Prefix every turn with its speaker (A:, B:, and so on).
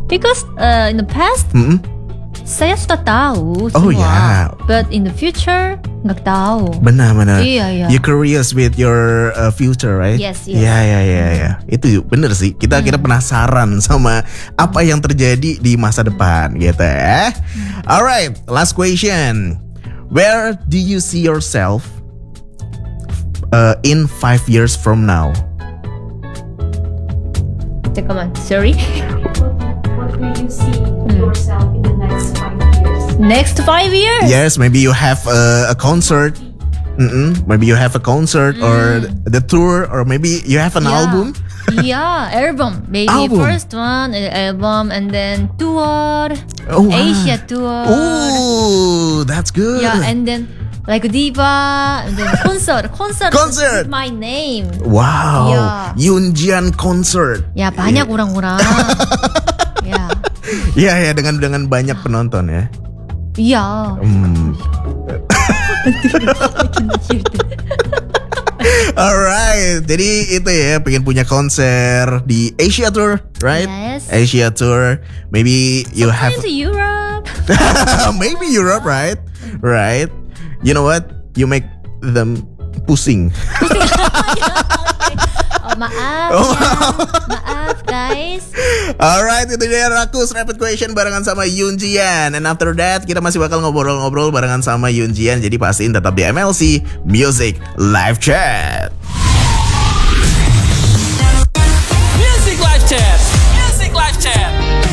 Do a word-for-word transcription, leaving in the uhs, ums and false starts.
A: Because uh, in the past,
B: Mm-mm.
A: saya sudah tahu
B: Oh,
A: semua.
B: yeah.
A: But in the future, nggak tahu.
B: Benar-benar.
A: Iya, iya.
B: You're curious with your uh, future, right?
A: Yes, yes.
B: Iya, iya, iya, iya. Itu bener sih. Kita kita penasaran sama apa yang terjadi di masa depan, gitu ya. Alright, last question. Where do you see yourself uh, in five years from now?
A: 잠깐만, sorry.
C: What will you see yourself in the next five years?
A: Next five years?
B: Yes, maybe you have a, a concert. Mm-mm. Maybe you have a concert or the tour, or maybe you have an
A: Yeah.
B: album.
A: Yeah, album. Maybe
B: Album.
A: first one, uh, album, and then tour,
B: Oh, wow.
A: Asia tour.
B: Ooh, that's good.
A: Yeah, and then like diva, and then concert. Concert.
B: Concert.
A: Is my name.
B: Wow,
A: Yeah.
B: Yoonjian concert.
A: Ya banyak orang-orang. Ya,
B: Iya ya, dengan dengan banyak penonton ya.
A: iya.
B: Hmm. Alright, jadi itu ya, pengen punya konser di Asia Tour, right?
A: Yes.
B: Asia Tour. Maybe you have,
A: Going to Europe.
B: maybe Europe, right? Right. You know what? You make them pusing.
A: Oh, maaf
B: Oh.
A: ya. Maaf guys.
B: Alright, itu dia Rakus Rapid Question barengan sama Yoonjian. And after that, kita masih bakal ngobrol-ngobrol barengan sama Yoonjian. Jadi pastiin tetap di M L C Music Live Chat.